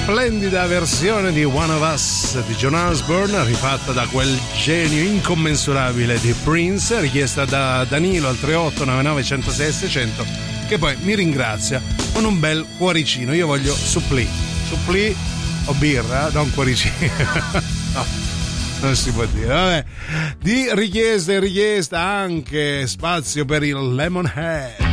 splendida versione di One of Us di John Osborne, rifatta da quel genio incommensurabile di Prince, richiesta da Danilo al 38 99 106 600, che poi mi ringrazia con un bel cuoricino. Io voglio supplì o birra, non cuoricino. No, non si può dire. Vabbè, di richiesta in richiesta anche spazio per il Lemonhead.